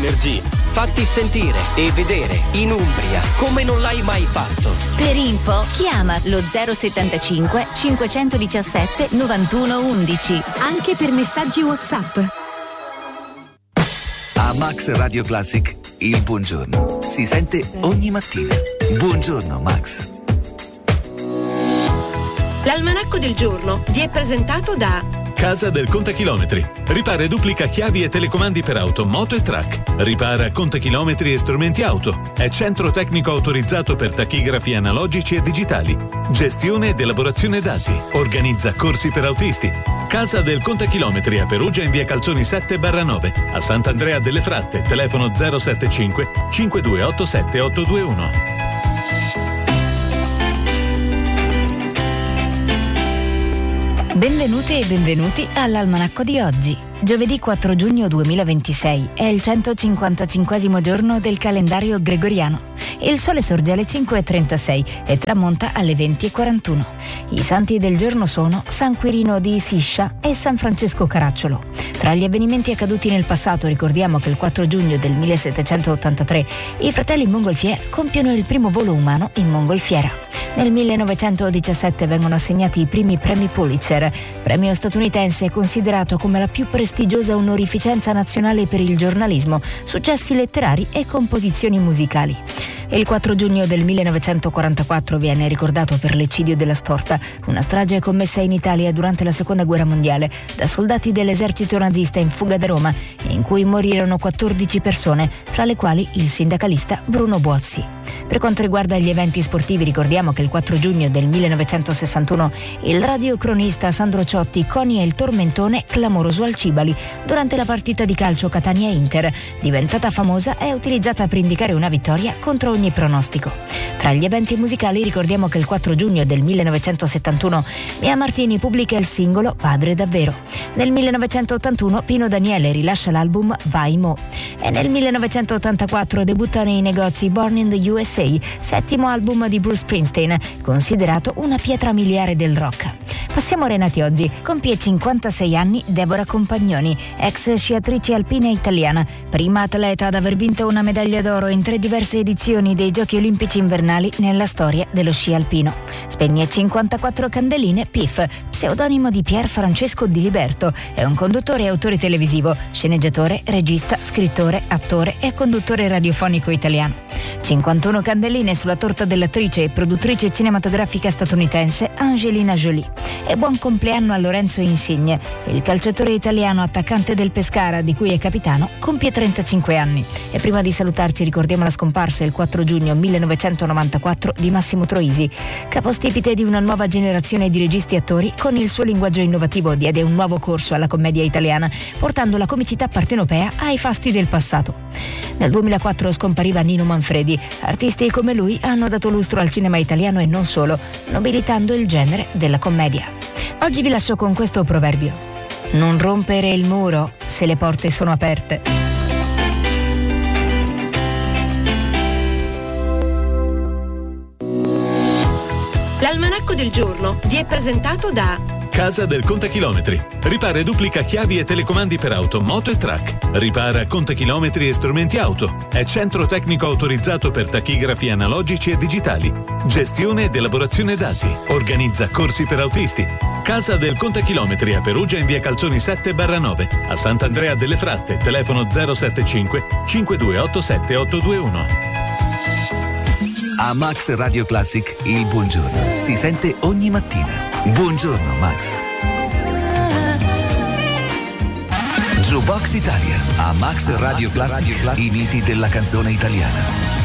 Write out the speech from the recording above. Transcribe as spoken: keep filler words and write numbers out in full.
Energy. Fatti sentire e vedere in Umbria come non l'hai mai fatto. Per info chiama lo zero settantacinque cinquecentodiciassette novantuno undici. Anche per messaggi WhatsApp. A Max Radio Classic il buongiorno si sente ogni mattina. Buongiorno Max. L'almanacco del giorno vi è presentato da Casa del Contachilometri. Ripara e duplica chiavi e telecomandi per auto, moto e track. Ripara contachilometri e strumenti auto. È centro tecnico autorizzato per tachigrafi analogici e digitali. Gestione ed elaborazione dati. Organizza corsi per autisti. Casa del Contachilometri a Perugia in via Calzoni sette barra nove. A Sant'Andrea delle Fratte. Telefono zero settantacinque cinquantadue ottantasette ottocentoventuno. Benvenute e benvenuti all'almanacco di oggi. Giovedì quattro giugno duemilaventisei è il centocinquantacinquesimo giorno del calendario gregoriano. Il sole sorge alle cinque e trentasei e tramonta alle venti e quarantuno. I santi del giorno sono San Quirino di Siscia e San Francesco Caracciolo. Tra gli avvenimenti accaduti nel passato ricordiamo che il quattro giugno del millesettecentottantatré i fratelli Montgolfier compiono il primo volo umano in mongolfiera. Nel millenovecentodiciassette vengono assegnati i primi premi Pulitzer, premio statunitense considerato come la più prestigiosa onorificenza nazionale per il giornalismo, successi letterari e composizioni musicali. Il quattro giugno del millenovecentoquarantaquattro viene ricordato per l'eccidio della Storta, una strage commessa in Italia durante la Seconda Guerra Mondiale da soldati dell'esercito nazista in fuga da Roma, in cui morirono quattordici persone, tra le quali il sindacalista Bruno Buozzi. Per quanto riguarda gli eventi sportivi ricordiamo che il quattro giugno del millenovecentosessantuno il radiocronista Sandro Ciotti conia il tormentone clamoroso al Cibali durante la partita di calcio Catania-Inter, diventata famosa e utilizzata per indicare una vittoria contro ogni pronostico. Tra gli eventi musicali ricordiamo che il quattro giugno del millenovecentosettantuno Mia Martini pubblica il singolo Padre davvero. Nel millenovecentottantuno Pino Daniele rilascia l'album Vai Mo. E nel millenovecentottantaquattro debutta nei negozi Born in the U S A, settimo album di Bruce Springsteen, considerato una pietra miliare del rock. Passiamo ai nati oggi. Compie cinquantasei anni Deborah Compagnoni, ex sciatrice alpina italiana, prima atleta ad aver vinto una medaglia d'oro in tre diverse edizioni dei Giochi Olimpici invernali nella storia dello sci alpino. Spegne cinquantaquattro candeline Piff, pseudonimo di Pier Francesco Di Liberto, è un conduttore e autore televisivo, sceneggiatore, regista, scrittore, attore e conduttore radiofonico italiano. cinquantuno candeline sulla torta dell'attrice e produttrice cinematografica statunitense Angelina Jolie. E buon compleanno a Lorenzo Insigne, il calciatore italiano attaccante del Pescara di cui è capitano, compie trentacinque anni. E prima di salutarci ricordiamo la scomparsa il quattro giugno millenovecentonovantaquattro di Massimo Troisi, capostipite di una nuova generazione di registi e attori. Con il suo linguaggio innovativo diede un nuovo corso alla commedia italiana, portando la comicità partenopea ai fasti del passato. Nel duemilaquattro scompariva Nino Manfredi. Artisti come lui hanno dato lustro al cinema italiano e non solo, nobilitando il genere della commedia. Oggi vi lascio con questo proverbio: non rompere il muro se le porte sono aperte. L'almanacco del giorno vi è presentato da Casa del Contachilometri. Ripara e duplica chiavi e telecomandi per auto, moto e track. Ripara contachilometri e strumenti auto. È centro tecnico autorizzato per tachigrafi analogici e digitali. Gestione ed elaborazione dati. Organizza corsi per autisti. Casa del Contachilometri a Perugia in via Calzoni sette barra nove. A Sant'Andrea delle Fratte. Telefono zero settantacinque cinquantadue ottantasette ottocentoventuno. A Max Radio Classic il buongiorno si sente ogni mattina. Buongiorno Max. Jukebox Italia. A Max Radio Classic i miti della canzone italiana.